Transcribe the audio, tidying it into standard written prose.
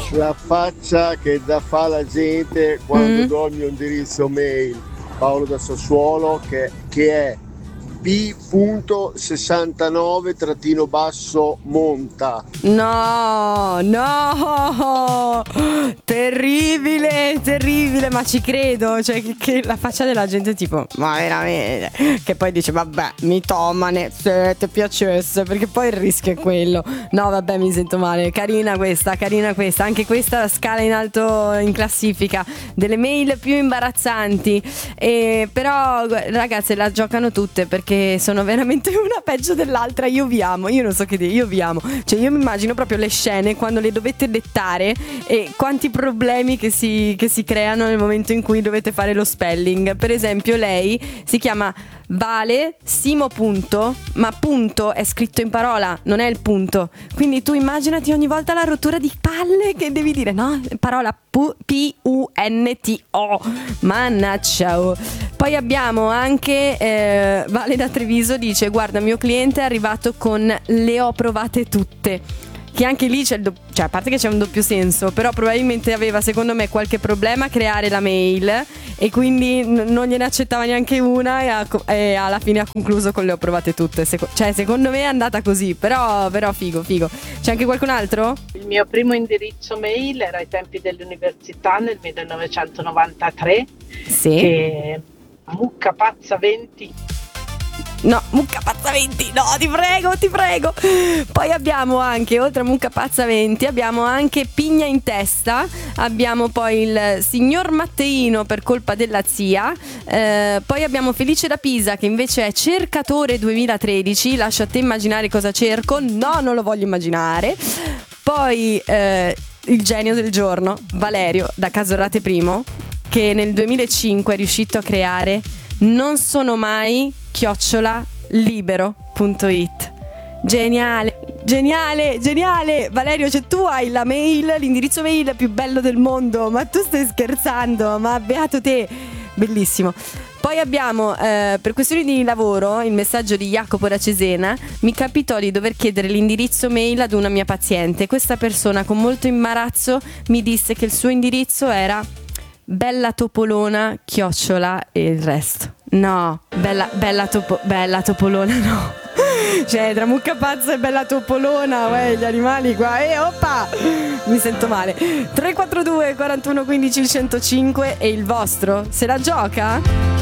La faccia che fa la gente quando do il mio indirizzo mail, Paolo da Sassuolo, che è p.69-monta. No, no, terribile, terribile, ma ci credo, cioè che la faccia della gente tipo, ma veramente, che poi dice, vabbè, mitomane, se ti piacesse, perché poi il rischio è quello. No, vabbè, mi sento male, carina questa, anche questa scala in alto in classifica delle mail più imbarazzanti, però ragazze la giocano tutte perché sono veramente una peggio dell'altra. Io vi amo, io non so che dire, io vi amo, cioè io mi immagino proprio le scene quando le dovete dettare e quanti problemi che si creano nel momento in cui dovete fare lo spelling. Per esempio lei si chiama Vale Simo punto, ma punto è scritto in parola, non è il punto, quindi tu immaginati ogni volta la rottura di palle che devi dire, no? Parola P-U-N-T-O, mannaggia. Poi abbiamo anche Vale da Treviso, dice, guarda, mio cliente è arrivato con le ho provate tutte, che anche lì c'è cioè, a parte che c'è un doppio senso, però probabilmente aveva, secondo me, qualche problema a creare la mail e quindi non gliene accettava neanche una e alla fine ha concluso con le ho provate tutte. Cioè, secondo me è andata così, però figo. C'è anche qualcun altro? Il mio primo indirizzo mail era ai tempi dell'università nel 1993. Sì. Che muccapazza20. No, Mucca Pazza 20, no, ti prego. Poi abbiamo anche, oltre a Mucca Pazza 20, abbiamo anche Pigna in testa. Abbiamo poi il signor Matteino per colpa della zia. Poi abbiamo Felice da Pisa che invece è cercatore 2013. Lascia a te immaginare cosa cerco. No, non lo voglio immaginare. Poi il genio del giorno, Valerio da Casorate Primo, che nel 2005 è riuscito a creare non sono mai @libero.it. Geniale Valerio, cioè tu hai la mail, l'indirizzo mail più bello del mondo, ma tu stai scherzando, ma beato te, bellissimo. Poi abbiamo per questioni di lavoro il messaggio di Jacopo da Cesena. Mi capitò di dover chiedere l'indirizzo mail ad una mia paziente. Questa persona con molto imbarazzo mi disse che il suo indirizzo era Bella Topolona @ e il resto. No, bella Topolona no. Cioè tra Mucca Pazza e Bella Topolona, gli animali qua, oppa, mi sento male. 342 41 15 105 e il vostro se la gioca?